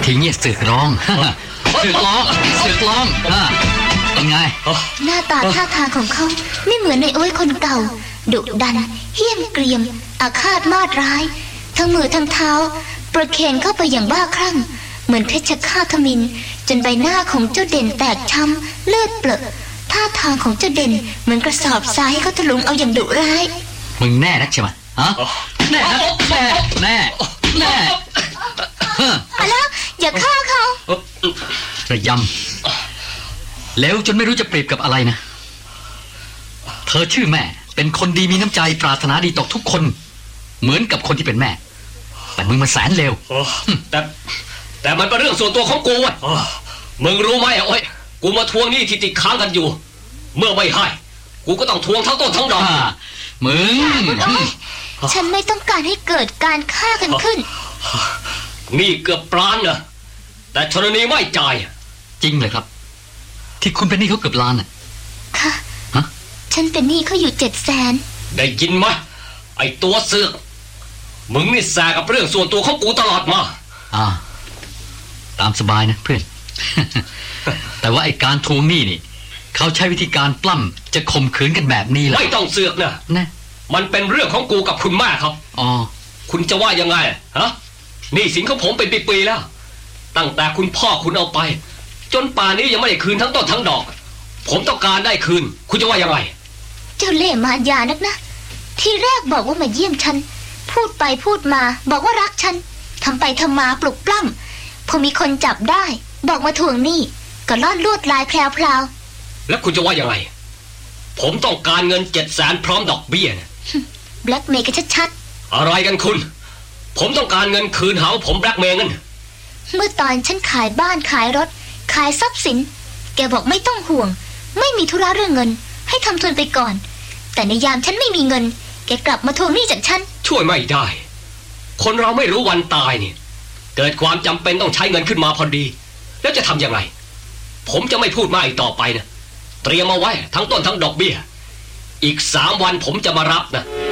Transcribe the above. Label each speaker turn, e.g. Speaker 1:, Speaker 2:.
Speaker 1: ทีเงี้ยเสือกร้องเสือกร้องเป็นไง
Speaker 2: หน้าตาท่าทางของเขาไม่เหมือนในโอ้ยคนเก่าดุดันเหี้ยมเกรียมอาฆาตมาดร้ายทั้งมือทั้งเท้าประเคนเข้าไปอย่างบ้าคลั่งเหมือนเพชฌฆาตมิฬจนใบหน้าของเจ้าเด่นแตกช้ำเลือดเปรอะท่าทางของเจ้าเด่นเหมือนกระสอบทรายให้เขาถลุงเอาอย่างดุร้าย
Speaker 1: มึงแน่นักใช่ไหมฮะแน่นะแน่
Speaker 2: มาแล้วอย่าฆ่าเขา
Speaker 1: ระยำแล้วจนไม่รู้จะเปรียบกับอะไรนะเธอชื่อแม่เป็นคนดีมีน้ำใจปรารถนาดีต่อทุกคนเหมือนกับคนที่เป็นแม่แต่มึงมันแสนเลว
Speaker 3: แต่มันเป็นเรื่องส่วนตัวของกูอ่ะมึงรู้ไหมโอ้ยกูมาทวงหนี้ที่ติดค้างกันอยู่เมื่อไม่ให้กูก็ต้องทวงทั้งต้นทั้งดอก
Speaker 1: มึง
Speaker 2: ฉันไม่ต้องการให้เกิดการฆ่ากันขึ้น
Speaker 3: นี่เกือบปล้านนะแต่ชนนีไม่จ่าย
Speaker 1: จริงเลยครับที่คุณเป็นหนี้เขาเกือบล้านน่ะ
Speaker 2: ค่ะฉันเป็นหนี้เขาอยู่700,000
Speaker 3: ได้ยินไหมไอ้ตัวเสือกมึงนี่แสกับเรื่องส่วนตัวของกูตลอดมา
Speaker 1: ตามสบายนะเพื่อน แต่ว่าไอ้การทวงหนี้นี่เขาใช้วิธีการปล้ำจะข่มขืนกันแบบนี้แหละ
Speaker 3: ไม่ต้องเสือกนะมันเป็นเรื่องของกูกับคุณแม่เขาคุณจะว่ายังไงฮะนี่สินของผมเป็นปีๆแล้วตั้งแต่คุณพ่อคุณเอาไปจนป่านนี้ยังไม่ได้คืนทั้งต้นทั้งดอกผมต้องการได้คืนคุณจะว่ายังไง
Speaker 2: เจ้าเล่ห์มารยานักนะที่แรกบอกว่ามาเยี่ยมฉันพูดไปพูดมาบอกว่ารักฉันทำไปทำมาปลุกปล้ำพอมีคนจับได้บอกมาทวงหนี้ก็ลอดลวดลายแพรว
Speaker 3: ๆแล้วคุณจะว่ายังไงผมต้องการเงิน700,000พร้อมดอกเบี้ยนะ
Speaker 2: แบล็กเมย์กันชัด
Speaker 3: ๆอะไรกันคุณผมต้องการเงินคืนหาผมแบล็กเมย์เงิน
Speaker 2: เมื่อตอนฉันขายบ้านขายรถขายทรัพย์สินแกบอกไม่ต้องห่วงไม่มีธุระเรื่องเงินให้ทำทุนไปก่อนแต่ในยามฉันไม่มีเงินแกกลับมาทวงหนี้จากฉัน
Speaker 3: ช่วยไม่ได้คนเราไม่รู้วันตายนี่เกิดความจำเป็นต้องใช้เงินขึ้นมาพอดีแล้วจะทำยังไงผมจะไม่พูดมากอีกต่อไปนะเตรียมเอาไว้ทั้งต้นทั้งดอกเบี้ยอีก3 วันผมจะมารับนะ